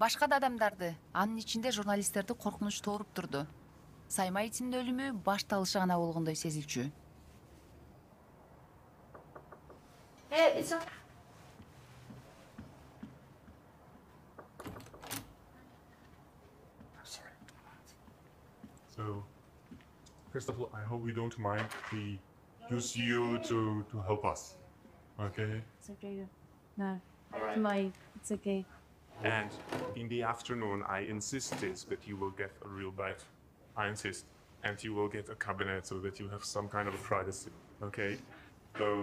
башка да адамдарды, анын ичинде журналисттерди коркунуч тооруп турду. Саймаевдин өлүмү башталышы гана болгондой сезилчү. So, first of all, I hope you don't mind we use you to help us. Okay? It's okay. No, it's okay. And in the afternoon, I insisted that you will get a real bed. I insist. And you will get a cabinet so that you have some kind of privacy. Okay? So